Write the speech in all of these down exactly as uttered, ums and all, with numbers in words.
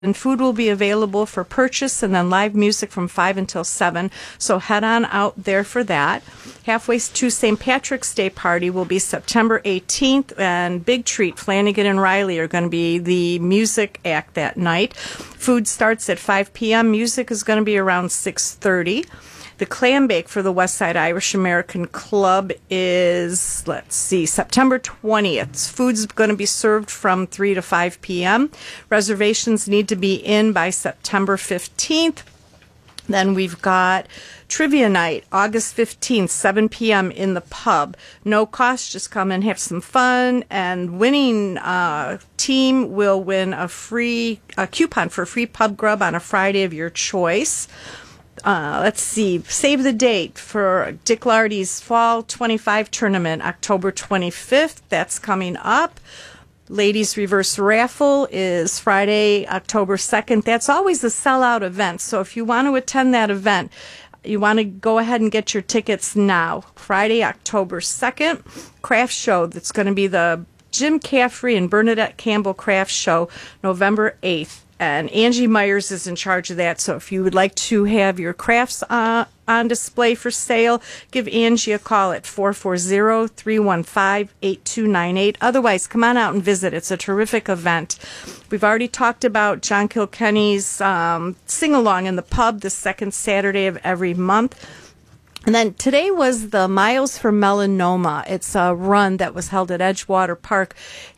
And food will be available for purchase, and then live music from five until seven. So head on out there for that. Halfway to Saint Patrick's Day party will be September eighteenth, and big treat, Flanagan and Riley are going to be the music act that night. Food starts at five p.m. Music is going to be around six thirty. The clam bake for the Westside Irish American Club is, let's see, September twentieth. Food's going to be served from three to five p.m. Reservations need to be in by September fifteenth. Then we've got Trivia Night, August fifteenth, seven p.m. in the pub. No cost, just come and have some fun. And winning uh, team will win a free a coupon for free pub grub on a Friday of your choice. Uh, let's see, save the date for Dick Lardy's Fall twenty-five tournament, October twenty-fifth. That's coming up. Ladies Reverse Raffle is Friday, October second. That's always a sellout event. So if you want to attend that event, you want to go ahead and get your tickets now. Friday, October second, craft show. That's going to be the Jim Caffrey and Bernadette Campbell Craft Show, November eighth. And Angie Myers is in charge of that. So if you would like to have your crafts uh, on display for sale, give Angie a call at four four zero, three one five, eight two nine eight. Otherwise, come on out and visit. It's a terrific event. We've already talked about John Kilkenny's um, sing-along in the pub the second Saturday of every month. And then today was the Miles for Melanoma. It's a run that was held at Edgewater Park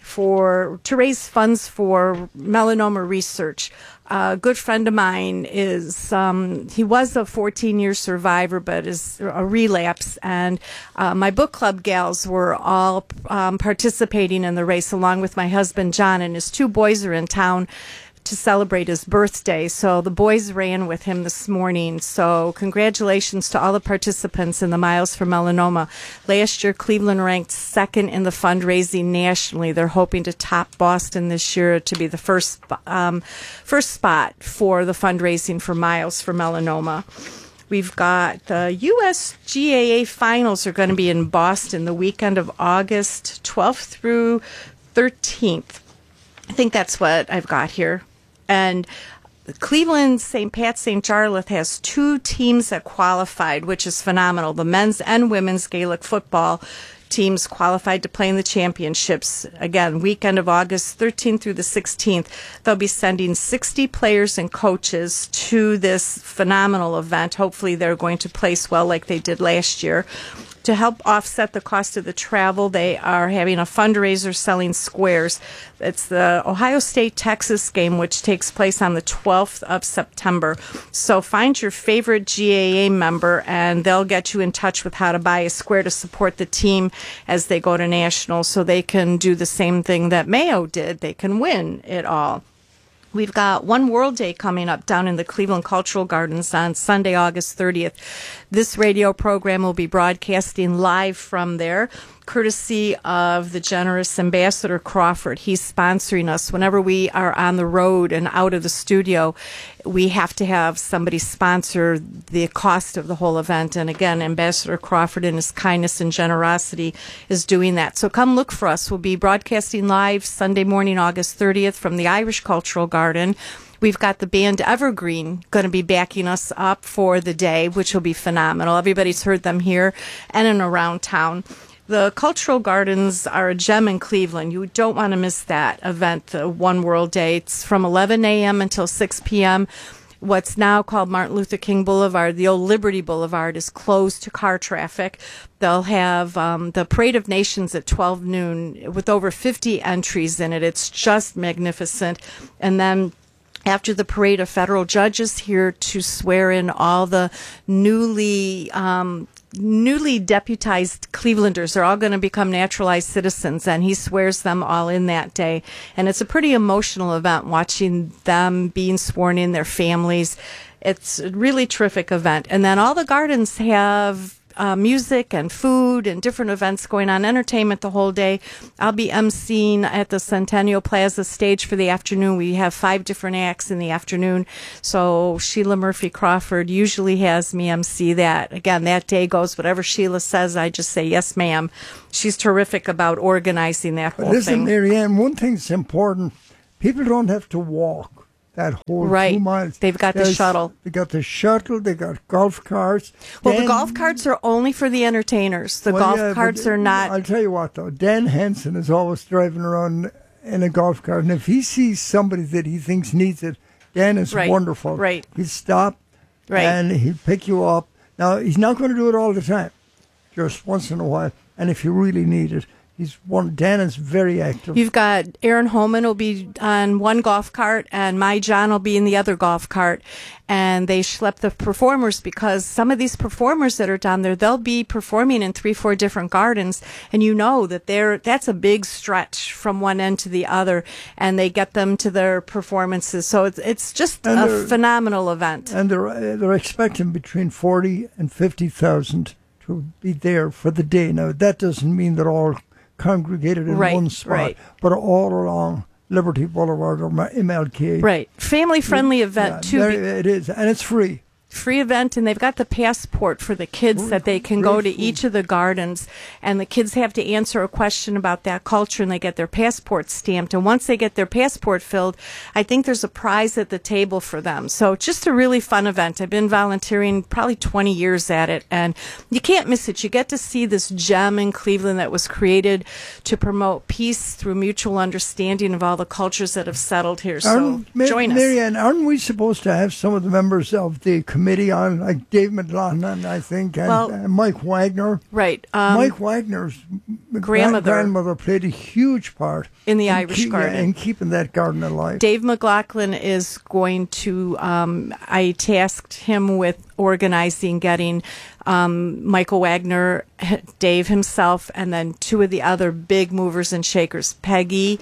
for to raise funds for melanoma research. A good friend of mine is, um, he was a fourteen-year survivor, but is a relapse. And uh, my book club gals were all um, participating in the race, along with my husband, John, and his two boys are in town to celebrate his birthday. So the boys ran with him this morning. So congratulations to all the participants in the Miles for Melanoma. Last year, Cleveland ranked second in the fundraising nationally. They're hoping to top Boston this year to be the first um, first spot for the fundraising for Miles for Melanoma. We've got the U S G A A finals are going to be in Boston the weekend of August twelfth through thirteenth. I think that's what I've got here. And Cleveland Saint Pat Saint Jarlath has two teams that qualified, which is phenomenal. The men's and women's Gaelic football teams qualified to play in the championships. Again, weekend of August thirteenth through the sixteenth. They'll be sending sixty players and coaches to this phenomenal event. Hopefully they're going to place well like they did last year. To help offset the cost of the travel, they are having a fundraiser selling squares. It's the Ohio State-Texas game, which takes place on the twelfth of September. So find your favorite G A A member, and they'll get you in touch with how to buy a square to support the team as they go to nationals, so they can do the same thing that Mayo did. They can win it all. We've got One World Day coming up down in the Cleveland Cultural Gardens on Sunday, August thirtieth. This radio program will be broadcasting live from there, courtesy of the generous Ambassador Crawford. He's sponsoring us. Whenever we are on the road and out of the studio, we have to have somebody sponsor the cost of the whole event. And again, Ambassador Crawford, in his kindness and generosity, is doing that. So come look for us. We'll be broadcasting live Sunday morning, August thirtieth, from the Irish Cultural Garden. We've got the band Evergreen going to be backing us up for the day, which will be phenomenal. Everybody's heard them here and in around town. The Cultural Gardens are a gem in Cleveland. You don't want to miss that event, the One World Day. It's from eleven a.m. until six p.m. What's now called Martin Luther King Boulevard, the old Liberty Boulevard, is closed to car traffic. They'll have um, the Parade of Nations at twelve noon with over fifty entries in it. It's just magnificent. And then after the parade, a federal judge is here to swear in all the newly um, newly deputized Clevelanders. They're all going to become naturalized citizens, and he swears them all in that day. And it's a pretty emotional event, watching them being sworn in, their families. It's a really terrific event. And then all the gardens have Uh, music and food and different events going on, entertainment the whole day. I'll be emceeing at the Centennial Plaza stage for the afternoon. We have five different acts in the afternoon. So Sheila Murphy Crawford usually has me emcee that. Again, that day goes whatever Sheila says, I just say, yes, ma'am. She's terrific about organizing that whole but listen, thing. Marianne, one thing that's important, people don't have to walk that whole right. two miles. They've got the There's- shuttle. They got the shuttle. They got golf carts. Well, the Dan- golf carts are only for the entertainers. The Well, golf yeah, but carts are not. I'll tell you what, though. Dan Henson is always driving around in a golf cart, and if he sees somebody that he thinks needs it, Dan is Right, wonderful. right. He'll stop, Right. and he'll pick you up. Now, he's not going to do it all the time, just once in a while. And if you really need it, he's one. Dan is very active. You've got Aaron Holman will be on one golf cart, and my John will be in the other golf cart, and they schlep the performers because some of these performers that are down there, they'll be performing in three, four different gardens, and you know that they're that's a big stretch from one end to the other, and they get them to their performances. So it's it's just And a they're- phenomenal event. and they're uh, they're expecting between forty and fifty thousand to be there for the day. Now, that doesn't mean they're all congregated in Right, one spot, right. but all along Liberty Boulevard or M L K. Right, family friendly event Yeah, too. very- be- it is, and it's free. free event, and they've got the passport for the kids that they can go to Free food. each of the gardens, and the kids have to answer a question about that culture, and they get their passport stamped. And once they get their passport filled, I think there's a prize at the table for them. So just a really fun event. I've been volunteering probably twenty years at it, and you can't miss it. You get to see this gem in Cleveland that was created to promote peace through mutual understanding of all the cultures that have settled here. So Aren't- Ma- join us. Marianne, aren't we supposed to have some of the members of the committee on, like Dave McLaughlin, I think, and Well- uh, Mike Wagner? Right. Um, Mike Wagner's m- grandmother- grandmother played a huge part In the Irish keep- garden. yeah, in keeping that garden alive. Dave McLaughlin is going to, um, I tasked him with organizing, getting um, Michael Wagner, Dave himself, and then two of the other big movers and shakers, Peggy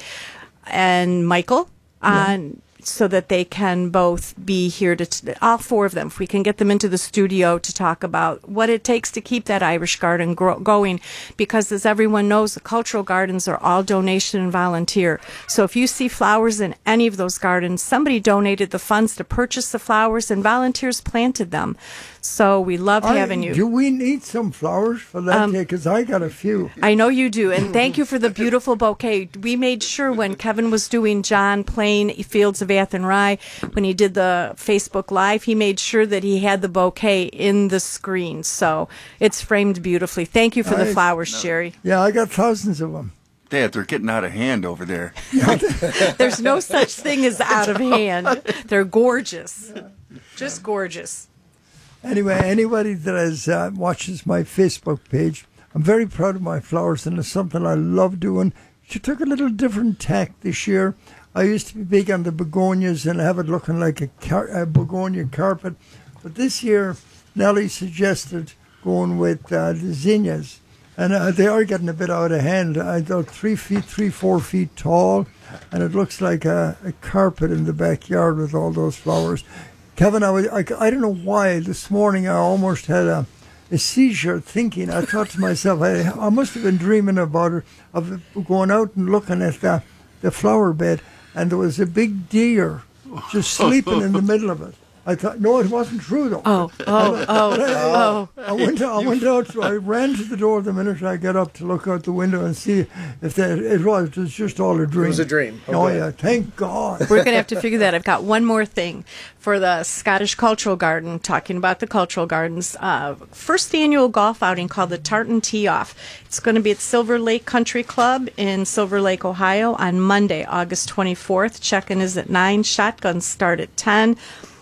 and Michael, on. So that they can both be here to, t- all four of them, if we can get them into the studio to talk about what it takes to keep that Irish garden gro- going. Because as everyone knows, the cultural gardens are all donation and volunteer. So if you see flowers in any of those gardens, somebody donated the funds to purchase the flowers and volunteers planted them. So we love I- having you. Do we need some flowers for that Um, day? Because I got a few. I know you do, and thank you for the beautiful bouquet. We made sure when Kevin was doing John playing Fields of Athenry, when he did the Facebook Live, he made sure that he had the bouquet in the screen. So it's framed beautifully. Thank you for the I- flowers, Jerry. Yeah, I got thousands of them. Dad, they're getting out of hand over there. There's no such thing as out of hand. They're gorgeous, just gorgeous. Anyway, anybody that has uh, watches my Facebook page, I'm very proud of my flowers, and it's something I love doing. She took a little different tack this year. I used to be big on the begonias and have it looking like a, car- a begonia carpet, but this year Nellie suggested going with uh, the zinnias, and uh, they are getting a bit out of hand. I thought three feet, three, four feet tall, and it looks like a, a carpet in the backyard with all those flowers. Kevin, I, was, I, I don't know why this morning I almost had a, a seizure thinking. I thought to myself, I, I must have been dreaming about it, of going out and looking at the, the flower bed, and there was a big deer just sleeping in the middle of it. I thought, no, it wasn't true though. Oh, oh, oh, oh. I went, I went out, so I ran to the door the minute I got up to look out the window and see if that, it was. It was just all a dream. It was a dream. Oh, Okay. yeah, thank God. We're going to have to figure that. I've got one more thing for the Scottish Cultural Garden, talking about the cultural gardens. Uh, first annual golf outing called the Tartan Tee Off. It's going to be at Silver Lake Country Club in Silver Lake, Ohio on Monday, August twenty-fourth. Check-in is at nine. Shotguns start at ten.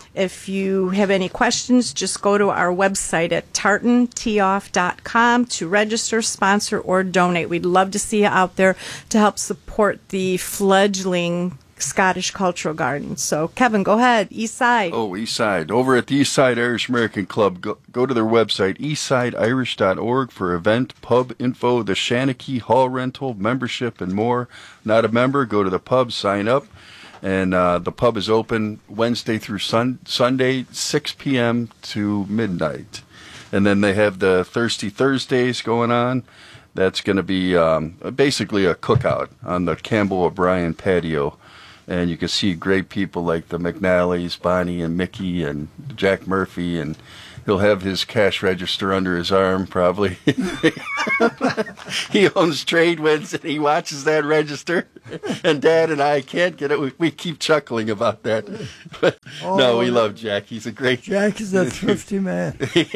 If you have any questions, just go to our website at tartan tee off dot com to register, sponsor, or donate. We'd love to see you out there to help support the fledgling Scottish Cultural Garden. So, Kevin, go ahead. East Side. Oh, East Side. Over at the East Side Irish American Club, go, go to their website, east side irish dot org, for event, pub info, the Shanachie Hall rental, membership, and more. Not a member, go to the pub, sign up. And uh, the pub is open Wednesday through sun- Sunday, six p.m. to midnight. And then they have the Thirsty Thursdays going on. That's going to be um, basically a cookout on the Campbell O'Brien patio. and you can see great people like the McNallys, Bonnie and Mickey and Jack Murphy, and he'll have his cash register under his arm, probably. He owns Tradewinds, and he watches that register. And Dad and I can't get it. We, we keep chuckling about that. But Oh, no, we love Jack. He's a great Jack is a thrifty man.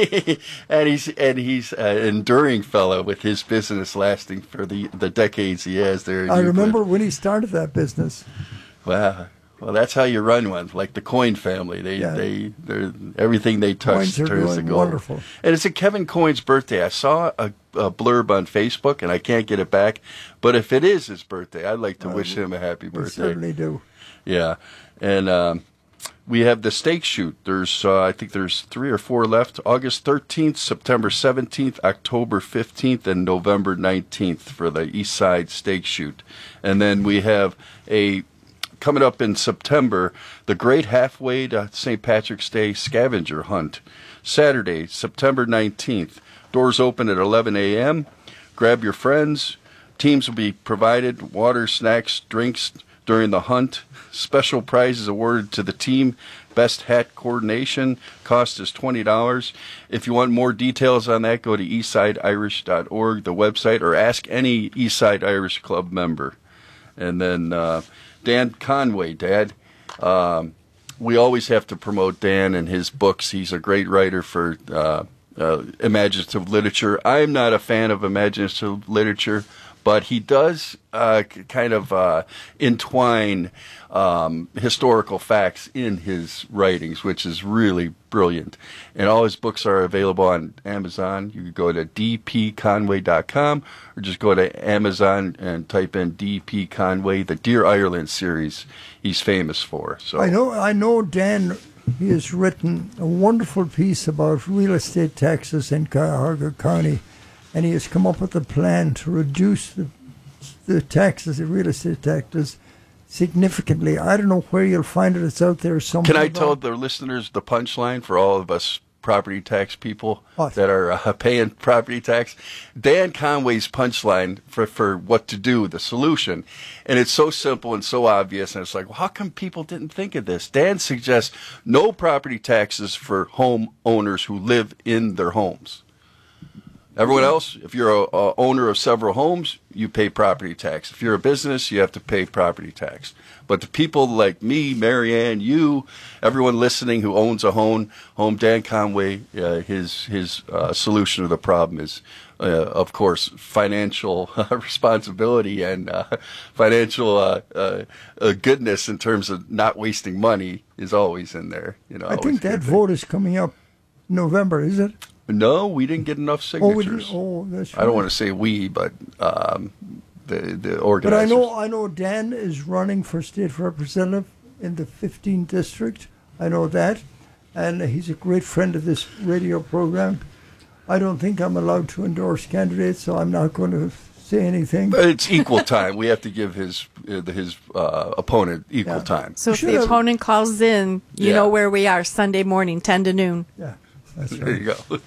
and he's and he's an enduring fellow with his business lasting for the, the decades he has there. in I Euclid. remember when he started that business. Wow. Well, that's how you run one, like the Coyne family. They, Yeah. they, they're everything they touch Coynes are turns to doing gold. wonderful. And it's a Kevin Coyne's birthday. I saw a, a blurb on Facebook, and I can't get it back. But if it is his birthday, I'd like to wish him a happy We birthday. certainly do. Yeah, and um, we have the steak shoot. There's, uh, I think there's three or four left. August thirteenth, September seventeenth, October fifteenth, and November nineteenth for the East Side steak shoot. And then we have a coming up in September, the Great Halfway to Saint Patrick's Day Scavenger Hunt. Saturday, September nineteenth. Doors open at eleven a.m. Grab your friends. Teams will be provided water, snacks, drinks during the hunt. Special prizes awarded to the team. Best hat coordination. Cost is twenty dollars. If you want more details on that, go to eastside irish dot org, the website, or ask any Eastside Irish Club member. And then uh, Dan Conway, Dad. Um, we always have to promote Dan and his books. He's a great writer for uh, uh, imaginative literature. I'm not a fan of imaginative literature, but he does uh, k- kind of uh, entwine um, historical facts in his writings, which is really brilliant. And all his books are available on Amazon. You can go to d p conway dot com or just go to Amazon and type in D P Conway, the Dear Ireland series he's famous for. So I know, I know Dan, he has written a wonderful piece about real estate taxes in Cuyahoga County, and he has come up with a plan to reduce the, the taxes, the real estate taxes, significantly. I don't know where you'll find it. It's out there somewhere. Can I about- tell the listeners the punchline for all of us property tax people What? that are uh, paying property tax? Dan Conway's punchline for, for what to do, the solution. And it's so simple and so obvious. And it's like, well, how come people didn't think of this? Dan suggests no property taxes for home owners who live in their homes. Everyone else, if you're a, a owner of several homes, you pay property tax. If you're a business, you have to pay property tax. But the people like me, Marianne, you, everyone listening who owns a home, home Dan Conway, uh, his his uh, solution to the problem is, uh, of course, financial responsibility and uh, financial uh, uh, uh, goodness in terms of not wasting money is always in there. You know, I always think a that good thing. vote is coming up November, is it? No, we didn't get enough Oh, we signatures. didn't- oh, that's I don't right. want to say we, but um, the the But I organizers. know, I know Dan is running for state representative in the fifteenth district. I know that, and he's a great friend of this radio program. I don't think I'm allowed to endorse candidates, so I'm not going to say anything. But it's equal time. We have to give his uh, the- his uh, opponent equal Yeah. time. So if should the have- opponent calls in, you Yeah. know where we are Sunday morning, ten to noon. Yeah, that's There right. you go.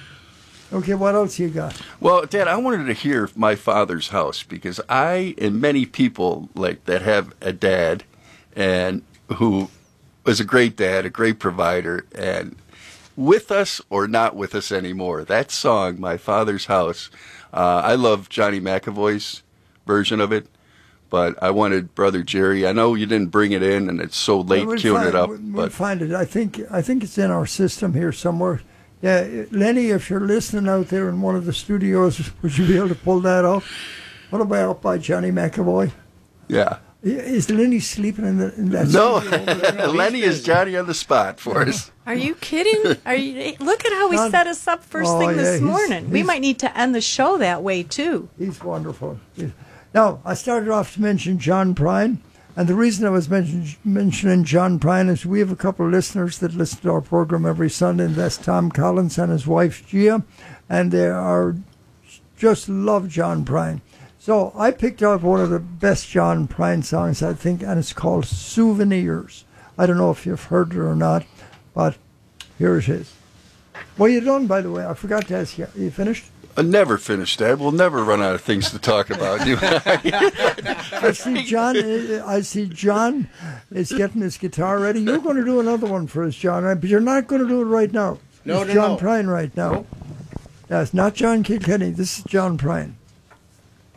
Okay, what else you got? Well, Dad, I wanted to hear My Father's House because I and many people like that have a dad and who was a great dad, a great provider, and with us or not with us anymore. That song, My Father's House, uh, I love Johnny McAvoy's version of it, but I wanted Brother Jerry. I know you didn't bring it in, and it's so late We'll queuing find, it up, We'll, we'll but find it. I think I think it's in our system here somewhere. Yeah, Lenny, if you're listening out there in one of the studios, would you be able to pull that off? What about up by Johnny McAvoy? yeah. Is Lenny sleeping in, the, in that No, studio over there? Lenny is Johnny on the spot for us. Are you kidding? Are you? Look at how we John- set us up first Oh, thing yeah, this he's- morning. We he's- might need to end the show that way too. He's wonderful. He's- Now, I started off to mention John Prine, and the reason I was mention, mentioning John Prine is we have a couple of listeners that listen to our program every Sunday, and that's Tom Collins and his wife Gia, and they are just love John Prine. So I picked out one of the best John Prine songs, I think, and it's called Souvenirs. I don't know if you've heard it or not, but here it is. Well, you done, by the way. I forgot to ask you. Are you finished? Uh, never finish that. We'll never run out of things to talk about. You and I. I see John. uh, I see John is getting his guitar ready. You're going to do another one for us, John, right? But you're not going to do it right now. No, it's no, John no. Prine right now. Nope. That's not John Kilkenny. This is John Prine.